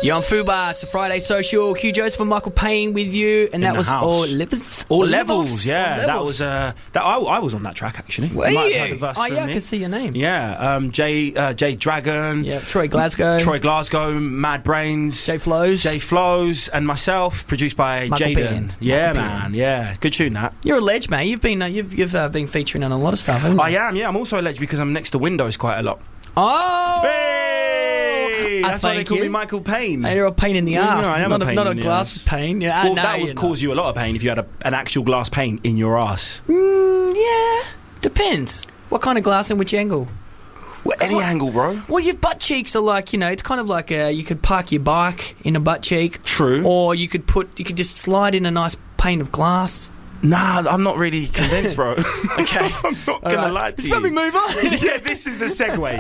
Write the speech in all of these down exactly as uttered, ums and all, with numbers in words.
You're on Fubar, it's a Friday social. Hugh Joseph and Michael Payne with you, and In that the was house. all levels. All levels, yeah. All That levels. was uh, that. I, I was on that track actually. Were You might you? have heard the verse Oh from yeah, I me. can see your name. Yeah, um, Jay uh, Jay Dragon, Yeah, Troy Glasgow, Troy Glasgow, Mad Brains, Jay Flows. Jay Flows, and myself, produced by Michael Jaden. Payne. Yeah, Michael man. Yeah, good tune that. You're a ledge, mate. You've been uh, you've you've uh, been featuring on a lot of stuff, haven't you? I am. Yeah, I'm also a legend because I'm next to Windows quite a lot. Oh, Hey, I that's why they thank call you. me Michael Payne. Hey, you're a pain in the Yeah, ass. I am not a pain not in a the glass ass. of pain. Yeah, Well, no, that you're would not. cause you a lot of pain if you had a, an actual glass pane in your ass. Mm, yeah, depends. What kind of glass and which angle? Well, any what- angle, bro. Well, your butt cheeks are like, you know, it's kind of like uh, you could park your bike in a butt cheek. True. Or you could put, you could just slide in a nice pane of glass. Nah, I'm not really convinced, bro. Okay. I'm not All gonna right. lie to Let's you. probably move on. Yeah, this is a segue.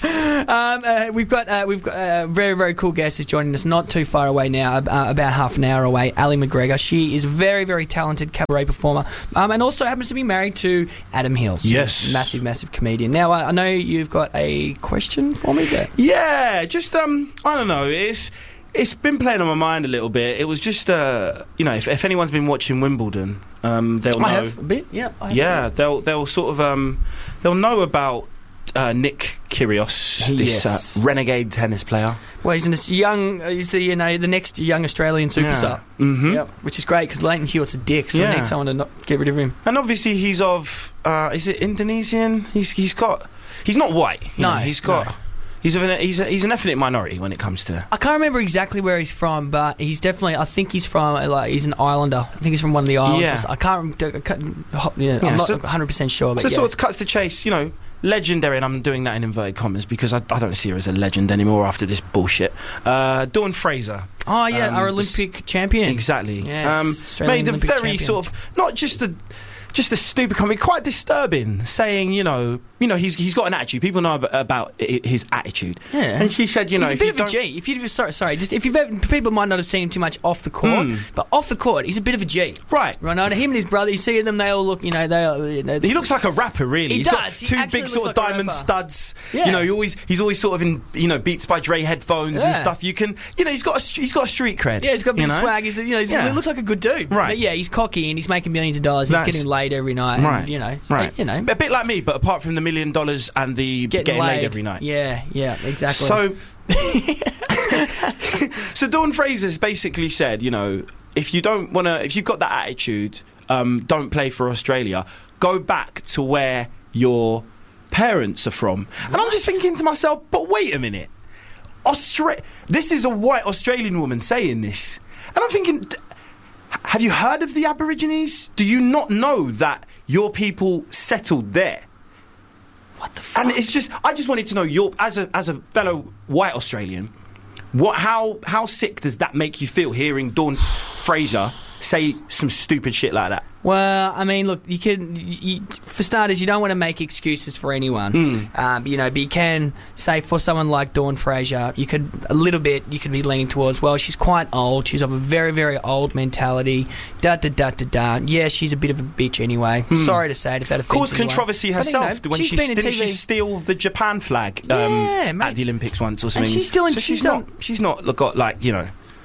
um, uh, we've got uh, we've got a very very cool guest is joining us not too far away now, uh, about half an hour away. Ali McGregor. She is a very very talented cabaret performer, um, and also happens to be married to Adam Hills. Yes. massive massive comedian. Now I, I know you've got a question for me there. Yeah, just um, I don't know. It's it's been playing on my mind a little bit. It was just uh, you know, if, if anyone's been watching Wimbledon, um, they'll know. I have a bit. Yeah. I have Yeah, a bit. they'll they'll sort of um, they'll know about uh, Nick Kyrgios, this Yes. uh, renegade tennis player. Well, he's in this young. uh, He's the you know the next young Australian superstar. Yeah. Mm-hmm. Yep, which is great because Leighton Hewitt's a dick, so Yeah. we need someone to not get rid of him. And obviously he's of uh, is it Indonesian? He's he's got he's not white. you No, know, he's got no. he's of an, he's a, he's an ethnic minority when it comes to. I can't remember exactly where he's from, but he's definitely. I think he's from uh, like he's an islander. I think he's from one of the islands. Yeah. I can't. I can't yeah, Yeah, I'm not so- one hundred percent sure, but So yeah. sort of cuts to chase, you know, legendary, and I'm doing that in inverted commas because I, I don't see her as a legend anymore after this bullshit. Uh, Dawn Fraser. oh yeah, um, our this- Olympic champion. Exactly. Yes, um, Australian made a Olympic very champion. sort of not just a just a stupid comment, quite disturbing, saying you know you know he's he's got an attitude. People know about, about i- his attitude. Yeah. And she said, you know, He's a if bit you of a don't, G. If you sorry, sorry, just if you've ever, people might not have seen him too much off the court, Hmm. but off the court, he's a bit of a G. right. Right, now, him and his brother, you see them, they all look, you know, they are. You know, He looks like a rapper, really. He He's does. got He two actually big looks sort like of a diamond rapper. studs. Yeah. You know, he always he's always sort of in you know Beats by Dre headphones and Yeah. stuff. You can you know he's got a st- he's got a street cred. Yeah, he's got a bit you of know? swag. He's, you know, he's, Yeah. he looks like a good dude. Right. But yeah, he's cocky and he's making millions of dollars. He's That's- getting laid every night. Right. And, you know, so, Right. you know, A bit like me, but apart from the million dollars and the getting, getting, laid. laid every night. Yeah, yeah, exactly. So, so Dawn Fraser's basically said, you know, if you don't want to, if you've got that attitude, um, don't play for Australia. Go back to where your parents are from. And I'm just thinking to myself, but wait a minute, Austra- This is a white Australian woman saying this, and I'm thinking, d- have you heard of the Aborigines? Do you not know that your people settled there? what the fuck? And it's just, I just wanted to know, your as a as a fellow white Australian, what how how sick does that make you feel hearing Dawn Fraser say some stupid shit like that? Well, I mean, look, you can, you, for starters, you don't want to make excuses for anyone. Mm. Um, you know, but you can say for someone like Dawn Fraser, you could, a little bit, you could be leaning towards, well, she's quite old, she's of a very, very old mentality, da da da da da. Yeah, she's a bit of a bitch anyway. Sorry to say it if that offends Caused anyone. controversy But, you know, herself when she's she been in didn't T V. she steal the Japan flag um, Yeah, mate. at the Olympics once or something. she's still in- so she's, she's not done- she's not got like you know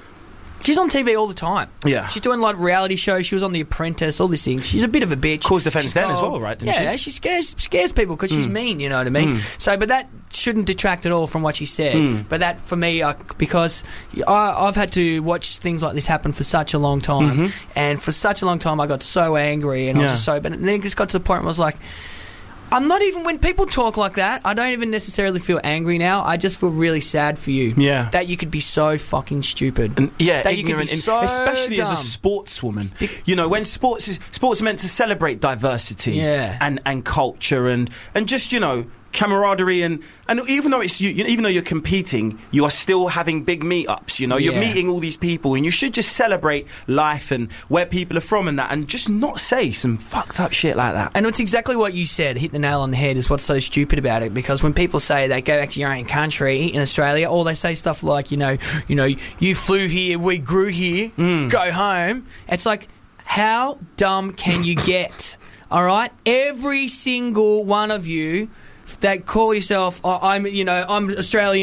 She's on T V all the time. Yeah. She's doing like reality shows. She was on The Apprentice, all these things. She's a bit of a bitch. Caused offence She's then as old. well, right, didn't yeah, she? she scares scares people because she's mean, you know what I mean? So, but that shouldn't detract at all from what she said. But that, for me, I, because I, I've had to watch things like this happen for such a long time. And for such a long time, I got so angry and I was Yeah. just so... But then it just got to the point where I was like... I'm not even, when people talk like that, I don't even necessarily feel angry now. I just feel really sad for you. Yeah. That you could be so fucking stupid. And yeah, That you could ignorant, be and so especially as dumb. a sportswoman. You know, when sports is sports are meant to celebrate diversity Yeah. and, and culture and, and just you know camaraderie and, and even though it's you, you know, even though you're competing, you are still having big meetups. You know, you're Yeah. meeting all these people, and you should just celebrate life and where people are from and that, and just not say some fucked up shit like that. And it's exactly what you said, hit the nail on the head, is what's so stupid about it. Because when people say they go back to your own country in Australia, or they say stuff like, you know, you know, you flew here, we grew here, go home. It's like, how dumb can you get? All right, every single one of you that call yourself, oh, I'm, you know, I'm Australian.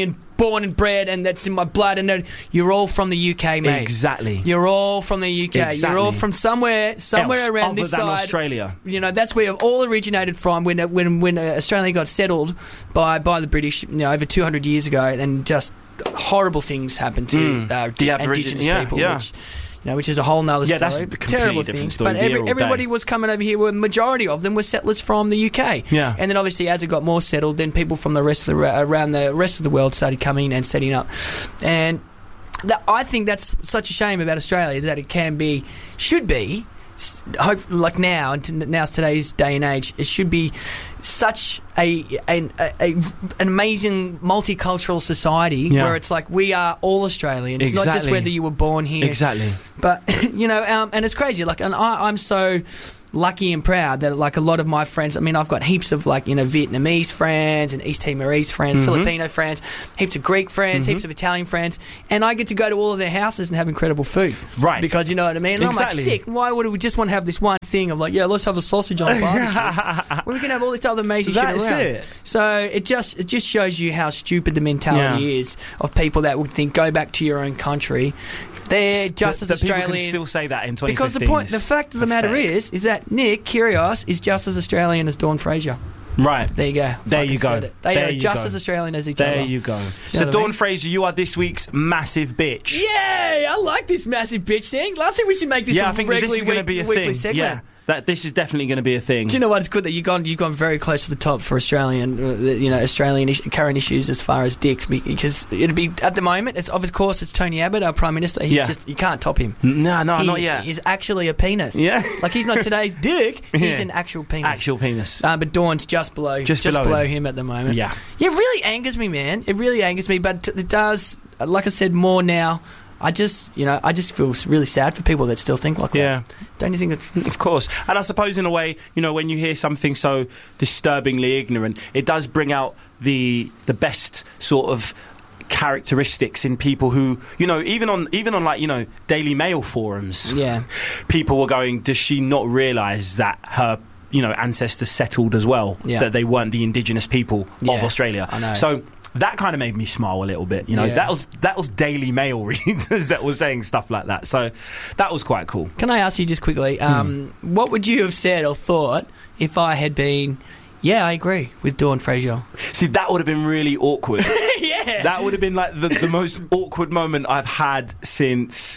born and bred, and that's in my blood. And then you're all from the U K, mate. Exactly. You're all from the U K. Exactly. You're all from somewhere, somewhere Else, around other this than side. Australia. You know, that's where it all originated from. When when when Australia got settled by by the British, you know, over two hundred years ago, and just horrible things happened to Mm. uh, The Indigenous yeah, people. Yeah. Which, you know, which is a whole nother Yeah, story. that's a completely Terrible different things. story. But Be every, here all everybody day. was coming over here. Well, the majority of them were settlers from the U K. Yeah. And then obviously, as it got more settled, then people from the rest of the around the rest of the world started coming and setting up. And that, I think that's such a shame about Australia, that it can be, should be, s- hope like now, and t- now's today's day and age, it should be such a an, a, a an amazing multicultural society Yeah. where it's like we are all Australians. It's not just Exactly. whether you were born here. Exactly. But you know, um, and it's crazy. Like, and I, I'm so lucky and proud that like a lot of my friends. I mean, I've got heaps of like you know Vietnamese friends and East Timorese friends, Mhm. Filipino friends, heaps of Greek friends, Mhm. heaps of Italian friends, and I get to go to all of their houses and have incredible food. Right. Because you know what I mean. And Exactly. I'm like, sick. Why would we just want to have this one thing of like, yeah, let's have a sausage on a barbecue? Where we can have all this other amazing That's shit around. it. So it just it just shows you how stupid the mentality Yeah. is of people that would think go back to your own country. They're just that, as that people Australian. can still say that in twenty fifteen. Because the point, the fact of the matter pathetic. is, is that Nick Kyrgios is just as Australian as Dawn Fraser. Right. There you go. There Fucking you go. said it. They There are you just go. as Australian as each There other. you go. know So what I Dawn mean? Fraser, you are this week's massive bitch. Yay! I like this massive bitch thing. I think we should make this Yeah, a I think that this regularly is going to week- be a weekly thing. segment. Yeah, that this is definitely going to be a thing. Do you know what? It's good that you've gone you've gone very close to the top for Australian, uh, you know, Australian is- current issues as far as dicks, because it'd be at the moment. It's of course it's Tony Abbott, our Prime Minister. He's Yeah. just you can't top him. No, no, he not yet. He's actually a penis. Yeah. like he's not today's dick. He's Yeah. an actual penis. Actual penis. Uh, but Dawn's just below, Just just, below below, him. him. at the moment. Yeah. Yeah, it really angers me, man. It really angers me, but it does. Like I said, more now. I just, you know, I just feel really sad for people that still think like Yeah. that. Don't you think it's? Of course. And I suppose in a way, you know, when you hear something so disturbingly ignorant, it does bring out the the best sort of characteristics in people who, you know, even on even on like, you know, Daily Mail forums. Yeah. People were going, does she not realise that her, you know, ancestors settled as well? Yeah. That they weren't the indigenous people of Yeah, Australia. I know. So that kind of made me smile a little bit. You know, Yeah. that was that was Daily Mail readers that were saying stuff like that. So that was quite cool. Can I ask you just quickly, um, Hmm. what would you have said or thought if I had been, yeah, I agree with Dawn Fraser? See, that would have been really awkward. yeah. That would have been like the, the most awkward moment I've had since,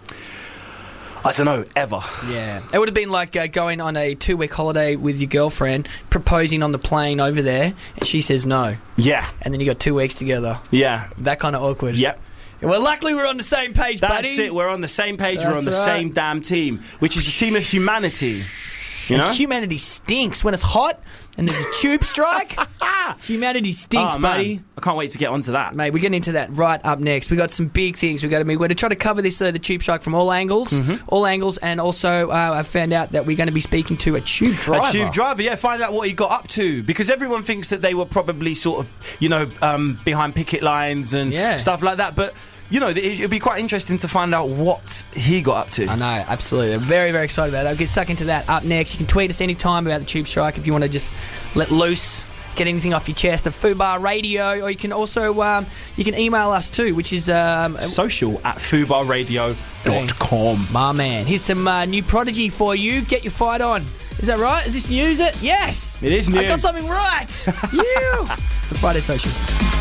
I don't know, ever. Yeah. It would have been like uh, going on a two-week holiday with your girlfriend, proposing on the plane over there, and she says no. Yeah, And then you got two weeks together. yeah, That kind of awkward. yep. Well, luckily we're on the same page, That's buddy. it. We're on the same page. We're That's on the right. same damn team, which is the team of humanity. You know? Humanity stinks when it's hot and there's a tube strike. Humanity stinks, Oh, man. buddy. I can't wait to get onto that. Mate, we're getting into that right up next. We got some big things we got to be. We're going to try to cover this, uh, the tube strike, from all angles, Mm-hmm. all angles, and also uh, I found out that we're going to be speaking to a tube driver. A tube driver, yeah, find out what he got up to, because everyone thinks that they were probably sort of, you know, um, behind picket lines and Yeah. stuff like that. But you know, it- it'd be quite interesting to find out what he got up to. I know, absolutely. I'm very, very excited about it. I'll get stuck into that up next. You can tweet us anytime about the tube strike if you want to just let loose, get anything off your chest, of Fubar Radio, or you can also um, you can email us too, which is um, Social at fubar radio dot com. my man. Here's some uh, new Prodigy for you. Get your fight on. Is that right? Is this news? It yes. It is new. I got something right. you. It's a Friday Social.